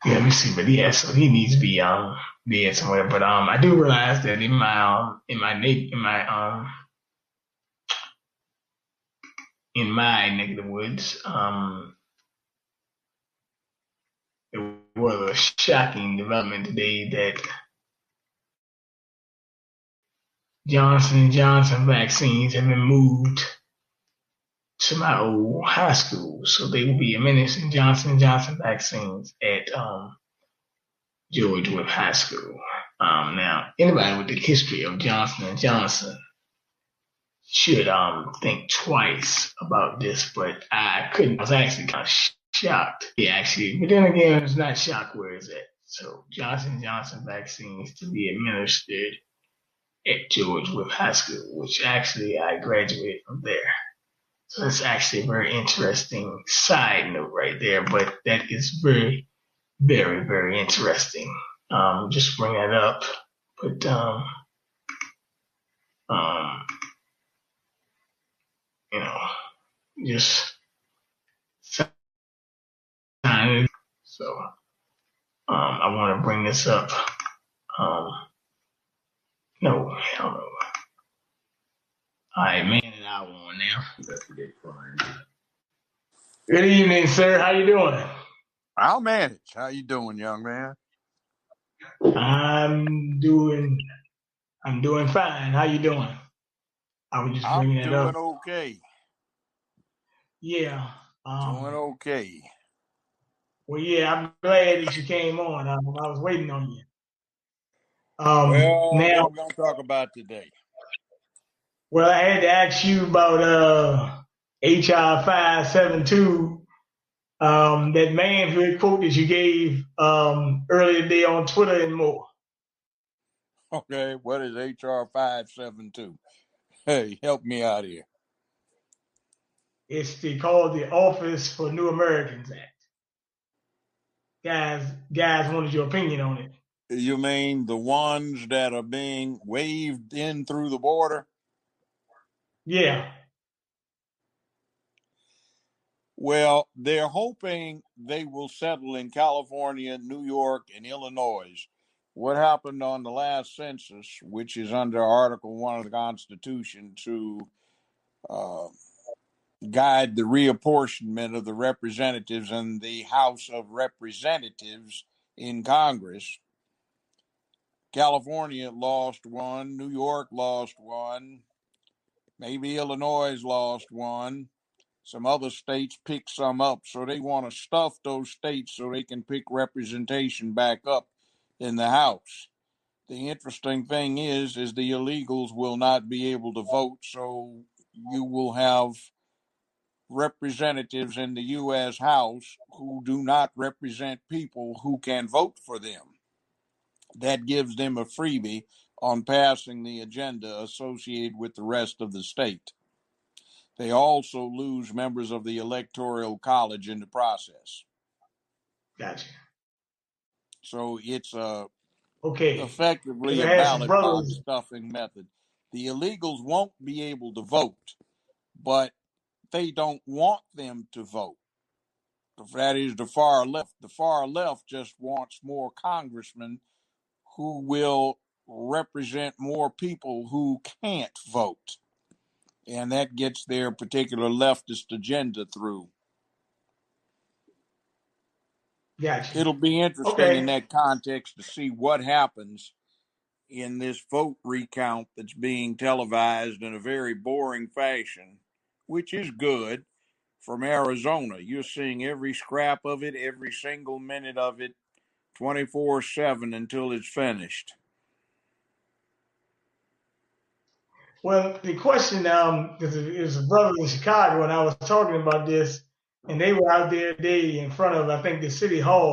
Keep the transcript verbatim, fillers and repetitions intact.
Yeah, let me see. But yeah, so he needs to be um dead somewhere. But um, I do realize that in my um in my na- in my um in my neck of the woods, um, it was a shocking development today that Johnson and Johnson vaccines have been moved to my old high school, so they will be administering Johnson and Johnson vaccines at um George Webb High School. Um, now, anybody with the history of Johnson and Johnson should um think twice about this, but I couldn't. I was actually kind of shocked. Yeah, actually, but then again, it's not shocked where it's at. So Johnson and Johnson vaccines to be administered at George Webb High School, which actually I graduated from there. So that's actually a very interesting side note right there, but that is very, very, very interesting. Um, just bring that up, but um, um, you know, just so um, I want to bring this up. Um, no, hell no. All right, man, and I on now. Good evening, sir. How you doing? I'll manage. How you doing, young man? I'm doing. I'm doing fine. How you doing? I was just I'm bringing that up. doing okay. Yeah. Doing Um. okay. Well, yeah. I'm glad that you came on. Um, I was waiting on you. Um. Well, what Now, are we gonna talk about today? well, I had to ask you about uh H R five seven two. Um, that manhood quote that you gave um earlier today on Twitter and more. Okay, what is H R five seven two? Hey, help me out here. It's the called the Office for New Americans Act. Guys, guys wanted your opinion on it. You mean the ones that are being waved in through the border? Yeah. Well, they're hoping they will settle in California, New York, and Illinois. What happened on the last census, which is under Article One of the Constitution, to uh, guide the reapportionment of the representatives in the House of Representatives in Congress. California lost one, New York lost one, maybe Illinois lost one. Some other states picked some up, so they want to stuff those states so they can pick representation back up in the House. The interesting thing is, is the illegals will not be able to vote, so you will have representatives in the U S House who do not represent people who can vote for them. That gives them a freebie on passing the agenda associated with the rest of the state. They also lose members of the Electoral College in the process. Gotcha. So it's a, Okay. Because effectively I a had some ballot box brothers. stuffing method. The illegals won't be able to vote, but they don't want them to vote. That is the far left. The far left just wants more congressmen who will represent more people who can't vote. And that gets their particular leftist agenda through. Gotcha. It'll be interesting in Okay. that context to see what happens in this vote recount that's being televised in a very boring fashion, which is good from Arizona. You're seeing every scrap of it, every single minute of it, twenty-four seven until it's finished. Well, the question, um, because it was a brother in Chicago, and I was talking about this, and they were out there today in front of, I think, the city hall.